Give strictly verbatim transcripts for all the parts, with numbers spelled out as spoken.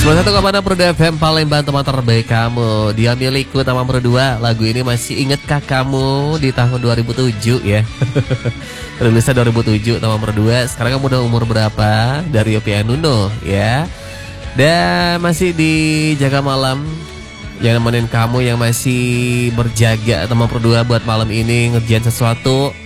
sembilan puluh satu koma enam Produk F M Palembang, teman terbaik kamu. Dia milikku teman berdua. Lagu ini masih ingetkah kamu di tahun dua ribu tujuh ya? Rilisnya dua ribu tujuh teman berdua. Sekarang kamu udah umur berapa? Dari Yovie and Nuno ya. Dan masih di Jaga Malam yang nemenin kamu, yang masih berjaga teman berdua buat malam ini ngerjain sesuatu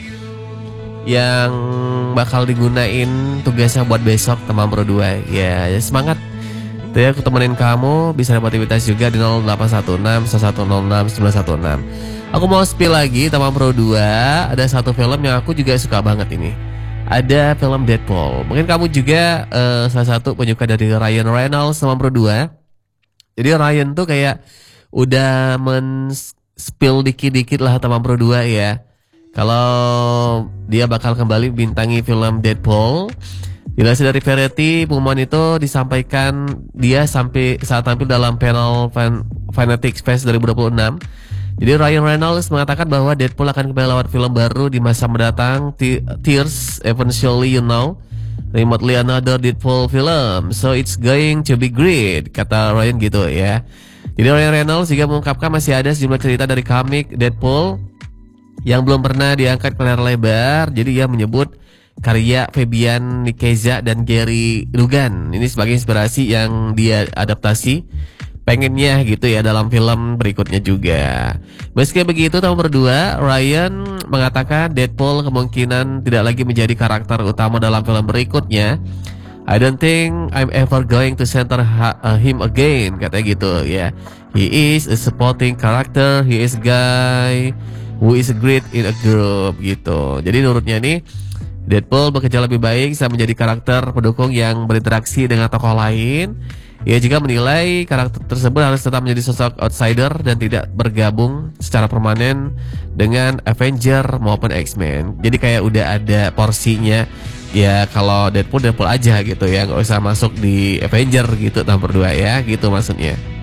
yang bakal digunain tugasnya buat besok teman berdua. Ya, ya semangat. Tuh ya, aku temenin kamu, bisa dapat aktivitas juga di nol delapan satu enam satu satu nol enam sembilan satu enam. Aku mau spill lagi teman Pro dua. Ada satu film yang aku juga suka banget ini. Ada film Deadpool. Mungkin kamu juga uh, salah satu penyuka dari Ryan Reynolds teman Pro dua. Jadi Ryan tuh kayak udah men-spill dikit-dikit lah teman Pro dua ya, kalau dia bakal kembali bintangi film Deadpool. Dilansir dari Variety, pengumuman itu disampaikan dia sampai saat tampil dalam panel Fan Fanatics Fest dua ribu dua puluh enam. Jadi Ryan Reynolds mengatakan bahwa Deadpool akan kembali lewat film baru di masa mendatang, Tears Eventually You Know, remotely another Deadpool film, so it's going to be great, kata Ryan gitu ya. Jadi Ryan Reynolds juga mengungkapkan masih ada sejumlah cerita dari komik Deadpool yang belum pernah diangkat ke layar lebar. Jadi ia menyebut karya Fabian Nicieza dan Gary Dugan ini sebagai inspirasi yang dia adaptasi pengennya gitu ya dalam film berikutnya juga. Meski begitu tahun berdua, Ryan mengatakan Deadpool kemungkinan tidak lagi menjadi karakter utama dalam film berikutnya. I don't think I'm ever going to center him again, katanya gitu ya. He is a supporting character, he is a guy who is great in a group gitu. Jadi menurutnya nih, Deadpool bekerja lebih baik saat menjadi karakter pendukung yang berinteraksi dengan tokoh lain. Ia juga menilai karakter tersebut harus tetap menjadi sosok outsider dan tidak bergabung secara permanen dengan Avenger maupun X-Men. Jadi kayak udah ada porsinya. Ya kalau Deadpool, Deadpool aja gitu ya, nggak usah masuk di Avenger gitu nomor dua ya, gitu maksudnya.